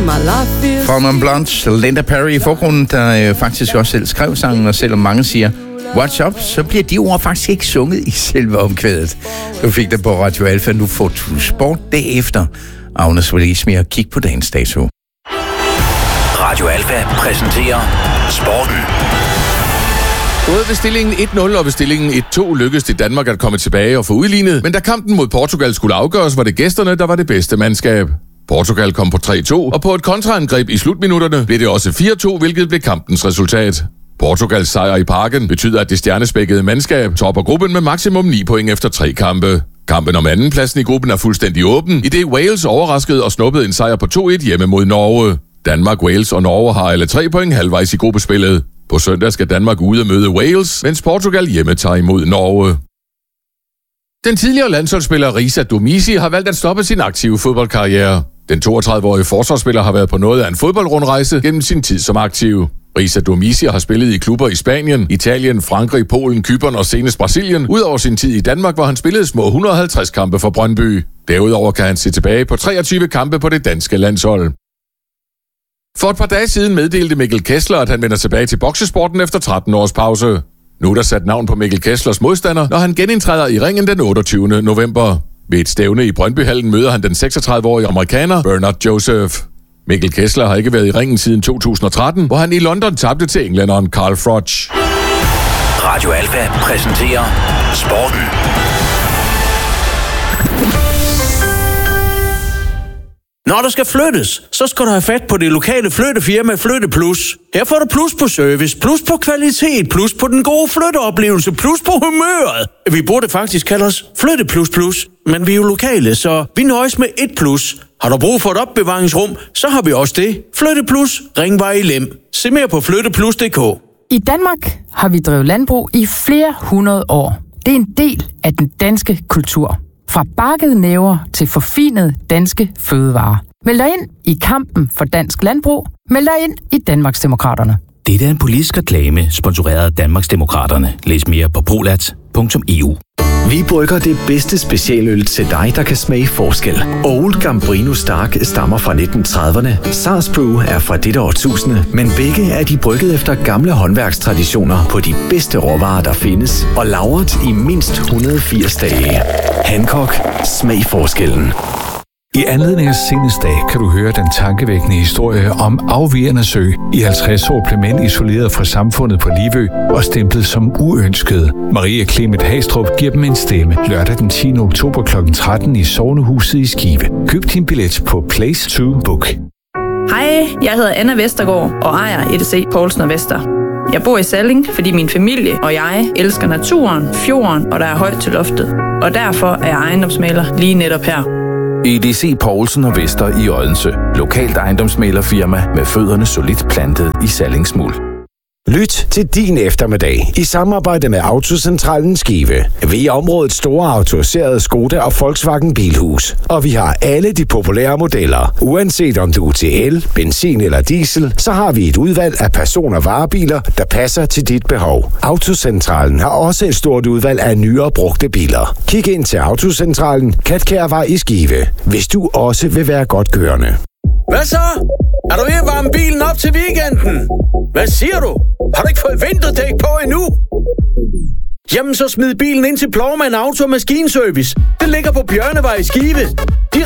From Blonde, Linda Perry i forgrunden, der faktisk også selv skrev sangen, og selvom mange siger What's Up, så bliver de ord faktisk ikke sunget i selve omkvædet. Du fik det på Radio Alfa, nu får du sport derefter. Agnes Walismi og kig på dagens dato. Radio Alfa præsenterer sporten. Både ved stillingen 1-0 og ved stillingen 1-2 lykkedes det Danmark at komme tilbage og få udlignet, men da kampen mod Portugal skulle afgøres, var det gæsterne, der var det bedste mandskab. Portugal kom på 3-2, og på et kontraangreb i slutminutterne blev det også 4-2, hvilket blev kampens resultat. Portugals sejr i Parken betyder, at det stjernespækkede mandskab topper gruppen med maksimum 9 point efter 3 kampe. Kampen om andenpladsen i gruppen er fuldstændig åben, idet Wales overraskede og snuppede en sejr på 2-1 hjemme mod Norge. Danmark, Wales og Norge har alle 3 point halvvejs i gruppespillet. På søndag skal Danmark ude møde Wales, mens Portugal hjemme tager imod Norge. Den tidligere landsholdsspiller Risa Domisi har valgt at stoppe sin aktive fodboldkarriere. Den 32-årige forsvarsspiller har været på noget af en fodboldrundrejse gennem sin tid som aktiv. Risa Domisi har spillet i klubber i Spanien, Italien, Frankrig, Polen, Cypern og senest Brasilien. Udover sin tid i Danmark, hvor han spillede små 150 kampe for Brøndby. Derudover kan han se tilbage på 23 kampe på det danske landshold. For et par dage siden meddelte Mikkel Kessler, at han vender tilbage til boksesporten efter 13 års pause. Nu er der sat navn på Mikkel Kesslers modstander, når han genindtræder i ringen den 28. november. Ved et stævne i Brøndbyhallen møder han den 36-årige amerikaner Bernard Joseph. Mikkel Kessler har ikke været i ringen siden 2013, hvor han i London tabte til englænderen Carl Froch. Radio Alfa præsenterer sporten. Når der skal flyttes, så skal du have fat på det lokale flyttefirma Flytte Plus. Her får du plus på service, plus på kvalitet, plus på den gode flytteoplevelse, plus på humøret. Vi burde faktisk kalde os Flytte Plus Plus, men vi er jo lokale, så vi nøjes med et plus. Har du brug for et opbevaringsrum, så har vi også det. Flytte Plus, Ringvej i Lem. Se mere på flytteplus.dk. I Danmark har vi drevet landbrug i flere hundrede år. Det er en del af den danske kultur. Fra bakkede næver til forfinede danske fødevarer. Meld dig ind i kampen for dansk landbrug. Meld dig ind i Danmarksdemokraterne. Dette er en politisk reklame, sponsoreret af Danmarksdemokraterne. Læs mere på prolat.eu. Vi brygger det bedste specialøl til dig, der kan smage forskel. Old Gambrino Stark stammer fra 1930'erne. Sars Brew er fra dette årtusinde, men begge er de brygget efter gamle håndværkstraditioner på de bedste råvarer, der findes, og lagret i mindst 180 dage. Hancock. Smag forskellen. I anledning af Sinnesdag kan du høre den tankevækkende historie om afvigerne sø. I 50 år blev mænd isoleret fra samfundet på Livø og stemplet som uønskede. Maria Clement Hastrup giver dem en stemme lørdag den 10. oktober kl. 13 i Sognehuset i Skive. Køb din billet på Place to Book. Hej, jeg hedder Anna Vestergaard og ejer EDC Poulsen & Vester. Jeg bor i Salling, fordi min familie og jeg elsker naturen, fjorden og der er højt til loftet. Og derfor er jeg ejendomsmægler lige netop her. EDC Poulsen & Vester i Odense. Lokalt ejendomsmæglerfirma med fødderne solidt plantet i Sallingsmuld. Lyt til din eftermiddag i samarbejde med Autocentralen Skive. Vi er områdets store autoriserede Skoda og Volkswagen bilhus. Og vi har alle de populære modeller. Uanset om du er til el, benzin eller diesel, så har vi et udvalg af person- og varebiler, der passer til dit behov. Autocentralen har også et stort udvalg af nyere brugte biler. Kig ind til Autocentralen, Katkærvej i Skive, hvis du også vil være godt kørende. Hvad så? Er du ved at varme bilen op til weekenden? Hvad siger du? Har du ikke fået vinterdæk på endnu? Jamen så smid bilen ind til Plovmand Auto Maskinservice. Det ligger på Bjørnevej i Skive. De